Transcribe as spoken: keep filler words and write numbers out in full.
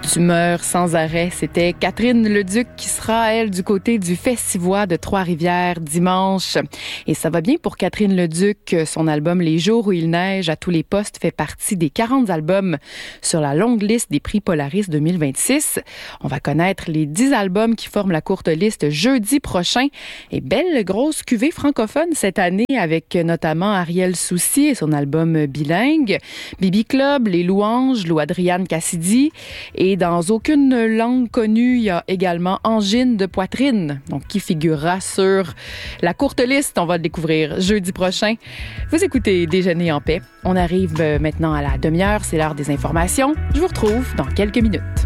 Tu meurs sans arrêt. C'était Catherine Leduc qui sera, elle, du côté du Festivois de Trois-Rivières dimanche. Et ça va bien pour Catherine Leduc. Son album Les jours où il neige à tous les postes fait partie des quarante albums sur la longue liste des prix Polaris deux mille vingt-six. On va connaître les dix albums qui forment la courte liste jeudi prochain. Et belle grosse cuvée francophone cette année avec notamment Ariel Soucy et son album Bilingue, Bibi Club, Les Louanges, Lou Adriane Cassidy. Et dans aucune langue connue, il y a également Angine de poitrine, donc qui figurera sur la courte liste. On va le découvrir jeudi prochain. Vous écoutez Déjeuner en paix. On arrive maintenant à la demi-heure, c'est l'heure des informations. Je vous retrouve dans quelques minutes.